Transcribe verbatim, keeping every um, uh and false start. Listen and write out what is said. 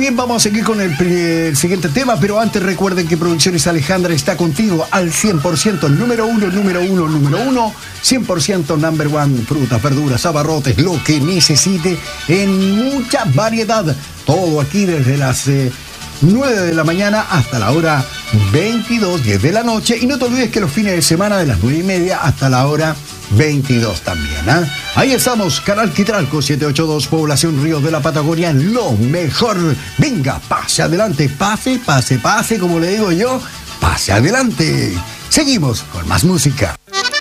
bien, vamos a seguir con el, el siguiente tema, pero antes recuerden que Producciones Alejandra está contigo al cien por ciento, número uno, número uno, número uno, cien por ciento number one, frutas, verduras, abarrotes, lo que necesite en mucha variedad. Todo aquí desde las eh, nueve de la mañana hasta la hora veintidós, diez de la noche. Y no te olvides que los fines de semana de las nueve y media hasta la hora veintidós también, ¿eh? Ahí estamos, Canal Quitralco setecientos ochenta y dos, Población Ríos de la Patagonia, lo mejor. Venga, pase adelante, pase, pase, pase, como le digo yo, pase adelante. Seguimos con más música.